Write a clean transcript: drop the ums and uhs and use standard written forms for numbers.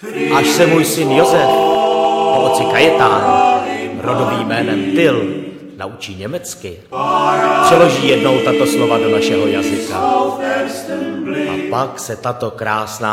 Až se můj syn Josef po otci Kajetán, rodovým jménem Tyl, naučí německy, přeloží jednou tato slova do našeho jazyka. A pak se tato krásná